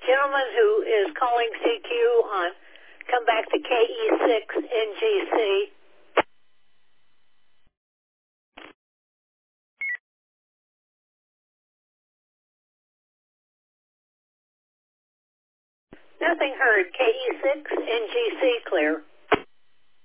gentleman who is calling CQ on come back to KE6 NGC. Nothing heard. KE6 NGC clear.